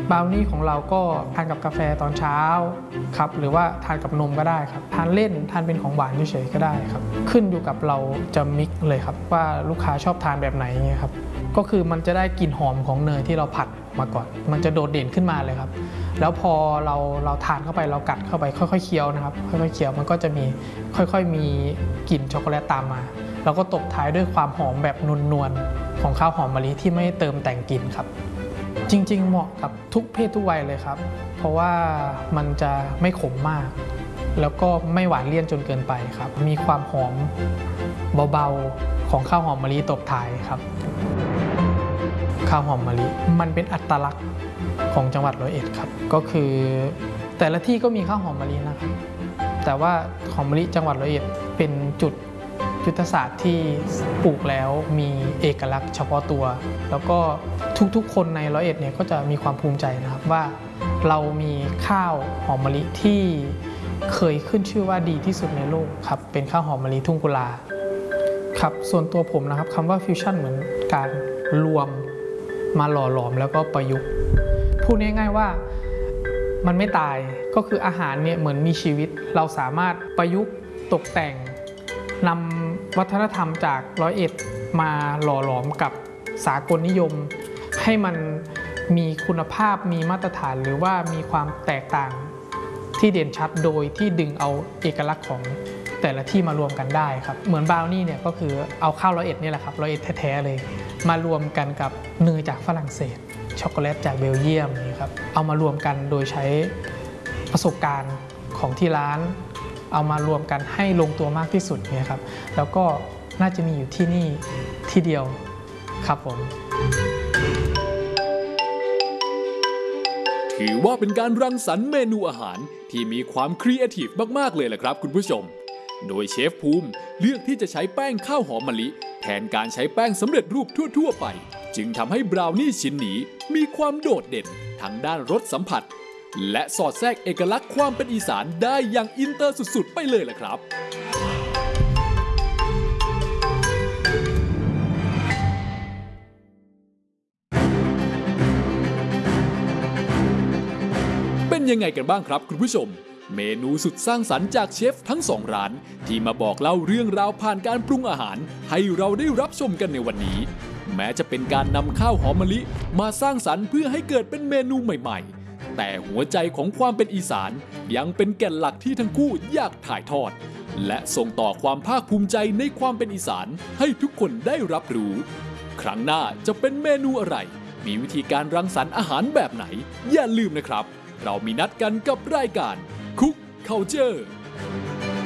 บราวนี่ของเราก็ทานกับกาแฟตอนเช้าครับหรือว่าทานกับนมก็ได้ครับทานเล่นทานเป็นของหวานเฉยๆก็ได้ครับขึ้นอยู่กับเราจะมิกเลยครับว่าลูกค้าชอบทานแบบไหนเงี้ยครับก็คือมันจะได้กลิ่นหอมของเนยที่เราผัดมาก่อนมันจะโดดเด่นขึ้นมาเลยครับแล้วพอเราทานเข้าไปเรากัดเข้าไปค่อยๆเคี้ยวนะครับค่อยๆเคี้ยวมันก็จะมีค่อยๆมีกลิ่นช็อกโกแลตตามมาแล้วก็ตบท้ายด้วยความหอมแบบนวลๆของข้าวหอมมะลิที่ไม่เติมแต่งกลิ่นครับจริงๆเหมาะกับทุกเพศทุกวัยเลยครับเพราะว่ามันจะไม่ขมมากแล้วก็ไม่หวานเลี่ยนจนเกินไปครับมีความหอมเบาๆของข้าวหอมมะลิตบท้ายครับข้าวหอมมะลิมันเป็นอัตลักษณ์ของจังหวัดร้อยเอ็ดครับก็คือแต่ละที่ก็มีข้าวหอมมะลินะครับแต่ว่าหอมมะลิจังหวัดร้อยเอ็ดเป็นจุดยุทธศาสตร์ที่ปลูกแล้วมีเอกลักษณ์เฉพาะตัวแล้วก็ทุกๆคนในร้อยเอ็ดเนี่ยก็จะมีความภูมิใจนะครับว่าเรามีข้าวหอมมะลิที่เคยขึ้นชื่อว่าดีที่สุดในโลกครับเป็นข้าวหอมมะลิทุ่งกุลาครับส่วนตัวผมนะครับคำว่าฟิวชั่นเหมือนการรวมมาหล่อหลอมแล้วก็ประยุกต์พูดง่ายๆว่ามันไม่ตายก็คืออาหารเนี่ยเหมือนมีชีวิตเราสามารถประยุกต์ตกแต่งนำวัฒนธรรมจากร้อยเอ็ดมาหล่อหลอมกับสากลนิยมให้มันมีคุณภาพมีมาตรฐานหรือว่ามีความแตกต่างที่เด่นชัดโดยที่ดึงเอาเอกลักษณ์ของแต่ละที่มารวมกันได้ครับเหมือนบราวนี่เนี่ยก็คือเอาข้าวร้อยเอ็ดนี่แหละครับร้อยเอ็ดแท้ๆเลยมารวมกันกับเนยจากฝรั่งเศสช็อกโกแลตจากเบลเยียมนี่ครับเอามารวมกันโดยใช้ประสบการณ์ของที่ร้านเอามารวมกันให้ลงตัวมากที่สุดเนี่ยครับแล้วก็น่าจะมีอยู่ที่นี่ที่เดียวครับผมถือว่าเป็นการรังสรรค์เมนูอาหารที่มีความครีเอทีฟมากๆเลยแหละครับคุณผู้ชมโดยเชฟภูมิเลือกที่จะใช้แป้งข้าวหอมมะลิแทนการใช้แป้งสำเร็จรูปทั่วๆไปจึงทำให้บราวนี่ชิ้นนี้มีความโดดเด่นทั้งด้านรสสัมผัสและสอดแทรกเอกลักษณ์ความเป็นอีสานได้อย่างอินเตอร์สุดๆไปเลยล่ะครับเป็นยังไงกันบ้างครับคุณผู้ชมเมนูสุดสร้างสรรค์จากเชฟทั้งสองร้านที่มาบอกเล่าเรื่องราวผ่านการปรุงอาหารให้เราได้รับชมกันในวันนี้แม้จะเป็นการนำข้าวหอมมะลิมาสร้างสรรค์เพื่อให้เกิดเป็นเมนูใหม่ๆแต่หัวใจของความเป็นอีสานยังเป็นแก่นหลักที่ทั้งคู่อยากถ่ายทอดและส่งต่อความภาคภูมิใจในความเป็นอีสานให้ทุกคนได้รับรู้ครั้งหน้าจะเป็นเมนูอะไรมีวิธีการรังสรรค์อาหารแบบไหนอย่าลืมนะครับเรามีนัดกันกับรายการคุก Culture